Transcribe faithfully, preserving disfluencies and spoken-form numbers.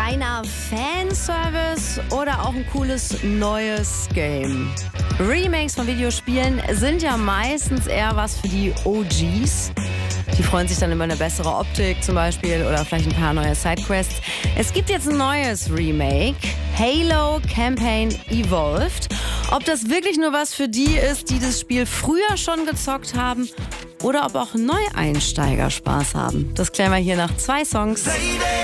Reiner Fanservice oder auch ein cooles neues Game? Remakes von Videospielen sind ja meistens eher was für die O Gs. Die freuen sich dann über eine bessere Optik zum Beispiel oder vielleicht ein paar neue Sidequests. Es gibt jetzt ein neues Remake, Halo Campaign Evolved. Ob das wirklich nur was für die ist, die das Spiel früher schon gezockt haben oder ob auch Neueinsteiger Spaß haben. Das klären wir hier nach zwei Songs. Lady.